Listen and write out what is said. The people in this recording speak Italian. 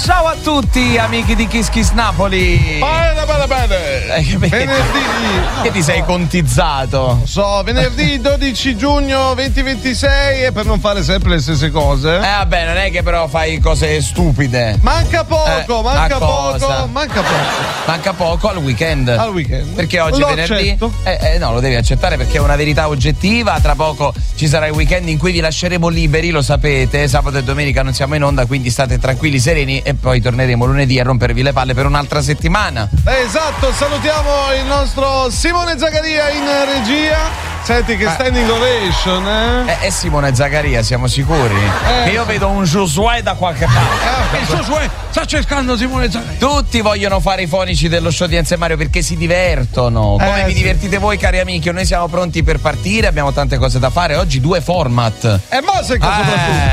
Ciao a tutti amici di Kiss Kiss Napoli. Bene. Venerdì. Che ti sei contizzato? Venerdì 12 giugno 2026 e per non fare sempre le stesse cose. Vabbè, non è che però fai cose stupide. Manca poco. Manca poco al weekend. Perché oggi lo è venerdì. accetto. No, lo devi accettare perché è una verità oggettiva. Tra poco ci sarà il weekend in cui vi lasceremo liberi, lo sapete. Sabato e domenica non siamo in onda, quindi state tranquilli, sereni, e poi torneremo lunedì a rompervi le palle per un'altra settimana. Esatto, salutiamo il nostro Simone Zaccaria in regia. Senti che standing ovation, È Simone Zaccaria, siamo sicuri? Che io vedo un Josué da qualche parte. Il Josué sta cercando Simone Zaccaria. Tutti vogliono fare i fonici dello show di Enzo e Mario perché si divertono. Come vi divertite voi, cari amici? Noi siamo pronti per partire, abbiamo tante cose da fare. Oggi 2 format. E Mosec soprattutto.